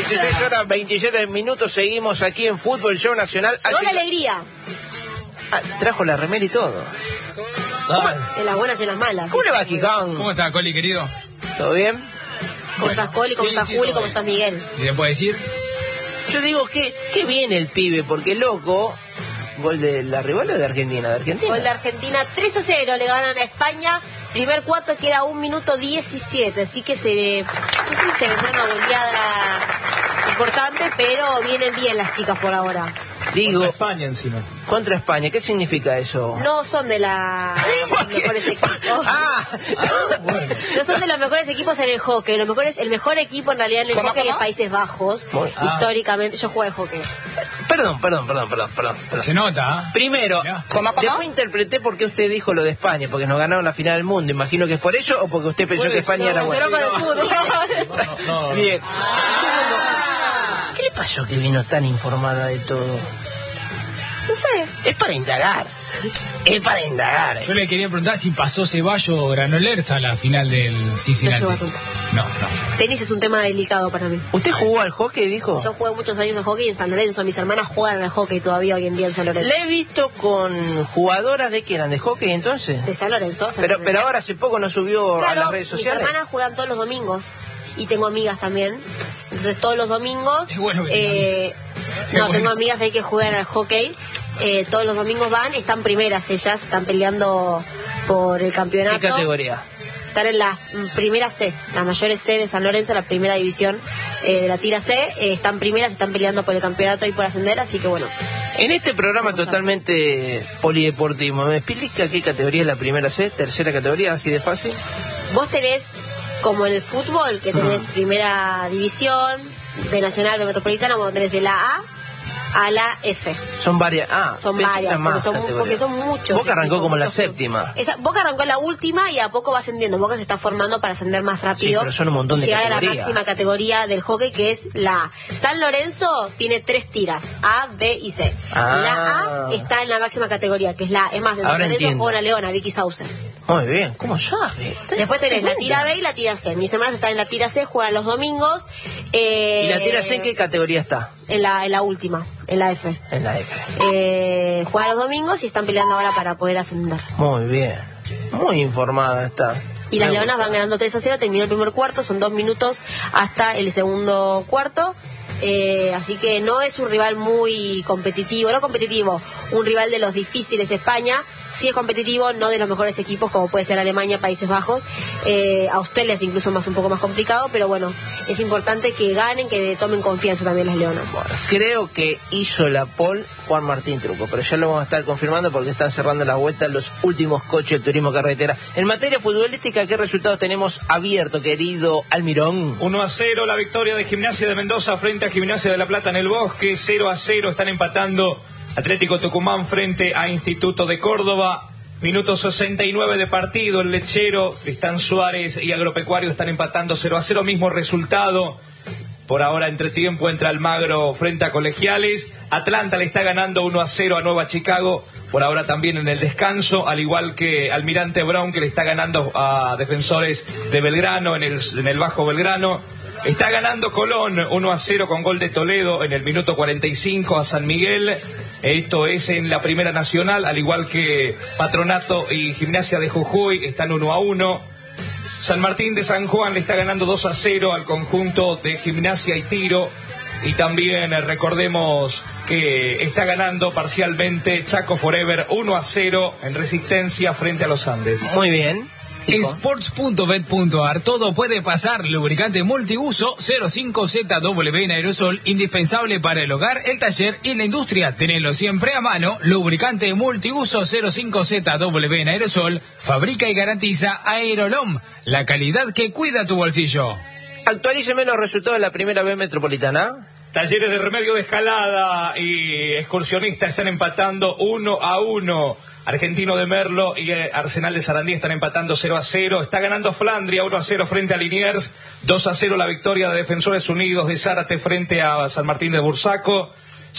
16 horas 27 minutos, seguimos aquí en Fútbol Show Nacional. ¡Con alegría! Trajo la remera y todo. En las buenas y en las malas. ¿Cómo le va, Quiján? ¿Cómo está, Coli, querido? ¿Todo bien? ¿Cómo estás, Coli? ¿Cómo estás, Juli? ¿Cómo estás, Miguel? ¿Y le puedo decir? Yo digo que viene el pibe, porque loco. ¿Gol de la rival o de Argentina? ¿De Argentina? Gol de Argentina, 3-0, le ganan a España. Primer cuarto queda 1 minuto 17, así que se vendrá una goleada importante, pero vienen bien las chicas por ahora. Digo, contra España encima. Contra España, ¿qué significa eso? No son de los mejores equipos. Bueno. No son de los mejores equipos en el hockey. El mejor equipo en realidad en el hockey es Países Bajos. Históricamente, yo jugué al hockey. Perdón. Se nota, ¿eh? Primero, ¿Cómo? después interpreté por qué usted dijo lo de España, porque nos ganaron la final del mundo. Imagino que es por ello o porque usted pensó que España era buena. No. Bien. ¿Qué le pasó que vino tan informada de todo? No sé. Es para indagar. Yo le quería preguntar si pasó Ceballos o Granollers a la final del Cincinnati. No. Tenis es un tema delicado para mí. ¿Usted jugó al hockey, dijo? Yo jugué muchos años al hockey en San Lorenzo. Mis hermanas juegan al hockey todavía hoy en día en San Lorenzo. Le he visto con jugadoras de que eran de hockey entonces. De San Lorenzo. Pero ahora hace poco no subió a las redes sociales. Mis hermanas juegan todos los domingos. Y tengo amigas también. Entonces todos los domingos... Es bueno que tengo amigas ahí que juegan al hockey. Todos los domingos van, están primeras ellas, están peleando por el campeonato. ¿Qué categoría? Están en la primera C, la mayores C de San Lorenzo, la primera división de la tira C. Están primeras, están peleando por el campeonato y por ascender, así que bueno. En este programa totalmente polideportivo, ¿me explica qué categoría es la primera C, tercera categoría, así de fácil? Vos tenés, como en el fútbol, que tenés primera división, de Nacional, de Metropolitana, vos tenés de la A a la F. Son varias. Son varias, porque son muchos. Boca arrancó como la séptima. Boca arrancó la última y a poco va ascendiendo. Boca se está formando para ascender más rápido. Sí, pero son un montón de llegar categorías. A la máxima categoría del hockey, que es la A. San Lorenzo tiene 3 tiras, A, B y C. La A está en la máxima categoría, que es la A. Es más, en San Lorenzo juega una leona, Vicky Sauce. Muy bien, ¿cómo sabe? Después tenés la tira B y la tira C. Mis hermanas están en la tira C, juegan los domingos. ¿Y la tira C en qué categoría está? En la última, en la F. En la F. Juegan los domingos y están peleando ahora para poder ascender. Muy bien. Muy informada está. Y las leonas van ganando 3-0, terminó el primer cuarto, son 2 minutos hasta el segundo cuarto. Así que no es un rival muy competitivo, un rival de los difíciles España. Sí es competitivo, no de los mejores equipos como puede ser Alemania, Países Bajos. Australia es incluso un poco más complicado, pero bueno, es importante que ganen, que tomen confianza también las leonas. Bueno, creo que hizo la pole Juan Martín Truco, pero ya lo vamos a estar confirmando porque están cerrando las vueltas los últimos coches de turismo carretera. En materia futbolística, ¿qué resultados tenemos abierto, querido Almirón? 1-0 la victoria de Gimnasia de Mendoza frente a Gimnasia de La Plata en el Bosque. 0-0 están empatando Atlético Tucumán frente a Instituto de Córdoba. Minuto 69 de partido. El Lechero, Tristán Suárez y Agropecuario están empatando 0-0. Mismo resultado. Por ahora, entretiempo entre Almagro frente a Colegiales. Atlanta le está ganando 1-0 a Nueva Chicago. Por ahora también en el descanso, al igual que Almirante Brown, que le está ganando a Defensores de Belgrano en el Bajo Belgrano. Está ganando Colón 1-0 con gol de Toledo en el minuto 45 a San Miguel. Esto es en la Primera Nacional, al igual que Patronato y Gimnasia de Jujuy están 1-1. San Martín de San Juan le está ganando 2-0 al conjunto de Gimnasia y Tiro. Y también recordemos que está ganando parcialmente Chaco Forever 1-0 en Resistencia frente a los Andes. Muy bien. Sports.bet.ar, todo puede pasar. Lubricante multiuso 05ZW en aerosol, indispensable para el hogar, el taller y la industria. Tenelo siempre a mano. Lubricante multiuso 05ZW en aerosol, fabrica y garantiza Aerolom, la calidad que cuida tu bolsillo. Actualíceme los resultados de la primera B metropolitana. Talleres de Remedio de Escalada y Excursionista están empatando 1-1. Argentino de Merlo y Arsenal de Sarandí están empatando 0-0. Está ganando Flandria 1-0 frente a Liniers. 2-0 la victoria de Defensores Unidos de Zárate frente a San Martín de Bursaco.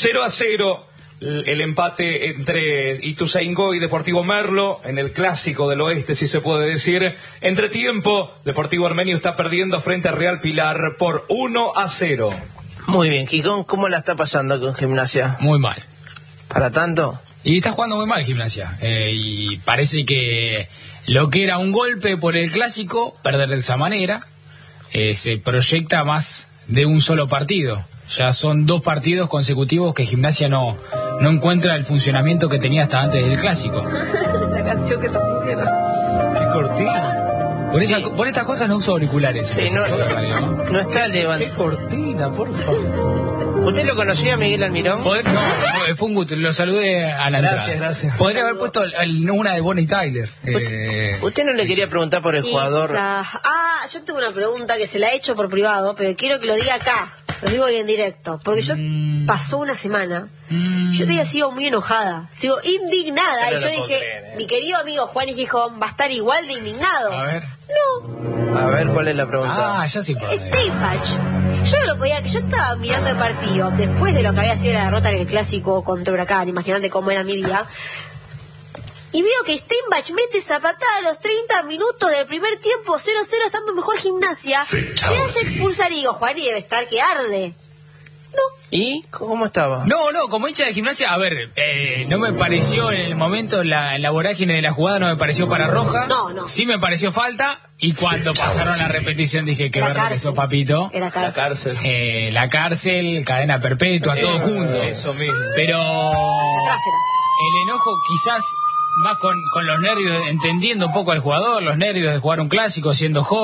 0-0 el empate entre Ituzaingó y Deportivo Merlo en el clásico del oeste, si se puede decir. Entretiempo, Deportivo Armenio está perdiendo frente a Real Pilar por 1-0. Muy bien, Gijón, ¿cómo la está pasando con Gimnasia? Muy mal. ¿Para tanto? Y está jugando muy mal Gimnasia. Y parece que lo que era un golpe por el clásico, perder de esa manera, se proyecta más de un solo partido. Ya son 2 partidos consecutivos que Gimnasia no encuentra el funcionamiento que tenía hasta antes del clásico. La canción que te pusieron. ¡Qué cortina! Por estas cosas no uso auriculares. Sí, no está levantado. ¡Qué cortina, por favor! ¿Usted lo conocía, Miguel Almirón? No, fue un gusto, lo saludé a la entrada. Gracias. Podría haber puesto una de Bonnie Tyler. ¿Usted no le quería preguntar por el jugador? Yo tengo una pregunta que se la he hecho por privado, pero quiero que lo diga acá. Lo digo hoy en directo. Porque pasó una semana. Yo todavía sigo muy enojada. Sigo indignada. Pero y yo no dije, creer, mi querido amigo Juan y Gijón va a estar igual de indignado. A ver. No. A ver, ¿cuál es la pregunta? Ya sí puedo. Steinbach. Yo no lo podía, que yo estaba mirando el partido después de lo que había sido la derrota en el clásico contra Huracán. Imagínate cómo era mi día. Y veo que Steinbach mete esa patada a los 30 minutos del primer tiempo, 0-0, estando mejor Gimnasia. Se hace expulsar y digo, Juan, y debe estar que arde. No. ¿Y cómo estaba? No, como hincha de Gimnasia, a ver, no me pareció en el momento, la vorágine de la jugada no me pareció para roja. No. Sí me pareció falta, y cuando pasaron la repetición dije que verde que sos, papito. Era cárcel. La cárcel, cadena perpetua, todo junto. Eso mismo. Pero el enojo quizás va con los nervios, entendiendo un poco al jugador, los nervios de jugar un clásico, siendo joven.